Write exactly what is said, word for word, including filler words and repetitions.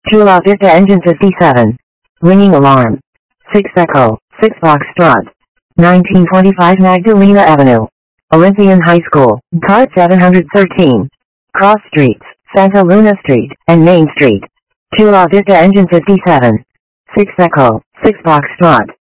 Chula Vista Engine fifty-seven. Ringing alarm. six Echo, six Foxtrot. nineteen twenty-five Magdalena Avenue. Olympian High School, car seven hundred thirteen. Cross Streets, Santa Luna Street, and Main Street. Chula Vista Engine fifty-seven. six Echo, six Foxtrot.